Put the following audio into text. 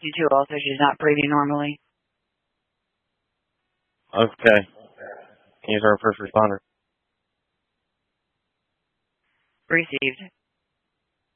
52 also, she's not breathing normally. Okay. He's our first responder. Received.